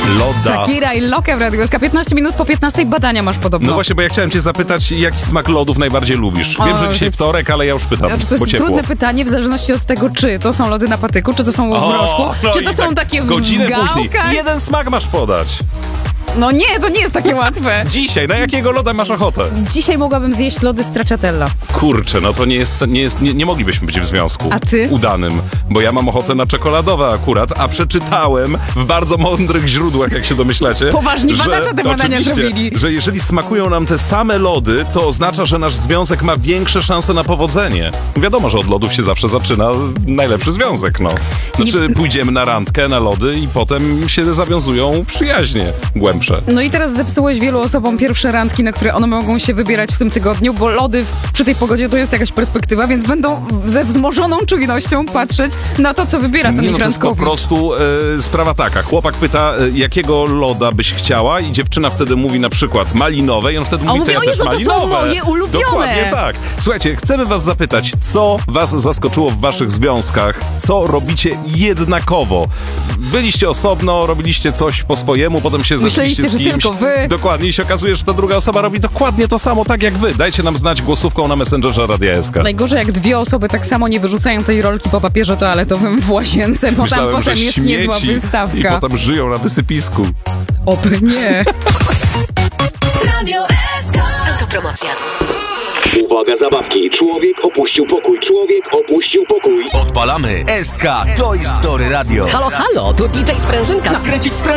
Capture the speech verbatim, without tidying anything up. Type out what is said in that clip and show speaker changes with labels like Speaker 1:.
Speaker 1: Loda.
Speaker 2: Shakira i Lokę w Radiu S K. piętnaście minut po piętnastej badania masz podobno.
Speaker 1: No właśnie, bo ja chciałem cię zapytać, jaki smak lodów najbardziej lubisz? Wiem,
Speaker 2: O,
Speaker 1: że dzisiaj
Speaker 2: to-
Speaker 1: wtorek, ale ja już pytam,
Speaker 2: Znaczy, to
Speaker 1: bo
Speaker 2: jest
Speaker 1: ciepło.
Speaker 2: trudne pytanie w zależności od tego, czy to są lody na patyku, czy to są w mrożku,
Speaker 1: no
Speaker 2: czy
Speaker 1: i
Speaker 2: to są
Speaker 1: tak
Speaker 2: takie w
Speaker 1: godzinę później.
Speaker 2: gałkach.
Speaker 1: Jeden smak masz podać.
Speaker 2: No nie, to nie jest takie łatwe.
Speaker 1: Dzisiaj, na jakiego loda masz ochotę?
Speaker 2: Dzisiaj mogłabym zjeść lody stracciatella.
Speaker 1: Kurczę, no to nie jest, nie jest, nie, nie moglibyśmy być w związku.
Speaker 2: A ty?
Speaker 1: Udanym, bo ja mam ochotę na czekoladowe akurat, a przeczytałem w bardzo mądrych źródłach, jak się domyślacie,
Speaker 2: Poważni
Speaker 1: że,
Speaker 2: badacze te badania
Speaker 1: oczywiście,
Speaker 2: zrobili.
Speaker 1: że jeżeli smakują nam te same lody, to oznacza, że nasz związek ma większe szanse na powodzenie. Wiadomo, że od lodów się zawsze zaczyna najlepszy związek, no. Znaczy, pójdziemy na randkę, na lody i potem się zawiązują przyjaźnie głębsze.
Speaker 2: No i teraz zepsułeś wielu osobom pierwsze randki, na które one mogą się wybierać w tym tygodniu, bo lody w, przy tej pogodzie to jest jakaś perspektywa, więc będą ze wzmożoną czujnością patrzeć na to, co wybiera ten
Speaker 1: Nie,
Speaker 2: ich
Speaker 1: no to jest po
Speaker 2: randkowicz.
Speaker 1: prostu e, sprawa taka. Chłopak pyta, e, jakiego loda byś chciała i dziewczyna wtedy mówi na przykład malinowe i on wtedy mówi,
Speaker 2: mówi,
Speaker 1: to ja
Speaker 2: o
Speaker 1: też
Speaker 2: Jezu, to są
Speaker 1: malinowe.
Speaker 2: moje ulubione.
Speaker 1: Dokładnie tak. Słuchajcie, chcemy was zapytać, co was zaskoczyło w waszych związkach? Co robicie jednakowo? Byliście osobno, robiliście coś po swojemu, potem się zeszliście
Speaker 2: Myśleliście,
Speaker 1: z
Speaker 2: że
Speaker 1: kimś.
Speaker 2: tylko wy.
Speaker 1: Dokładnie i się okazuje, że ta druga osoba robi dokładnie to samo, tak jak wy. Dajcie nam znać głosówką na Messengerze Radia S K.
Speaker 2: Najgorzej, jak dwie osoby tak samo nie wyrzucają tej rolki po papierze toaletowym w łazience, bo tam
Speaker 1: Myślałem,
Speaker 2: potem
Speaker 1: że
Speaker 2: jest
Speaker 1: śmieci
Speaker 2: niezła
Speaker 1: i
Speaker 2: wystawka.
Speaker 1: potem żyją na wysypisku.
Speaker 2: Oby nie.
Speaker 3: Radio S K.
Speaker 4: Autopromocja.
Speaker 5: Uwaga, zabawki. Człowiek opuścił pokój. Człowiek opuścił pokój.
Speaker 6: Odpalamy S K Toy Story Radio.
Speaker 4: Halo, halo, tu D J Sprężynka.
Speaker 5: Nakręcić sprężynkę.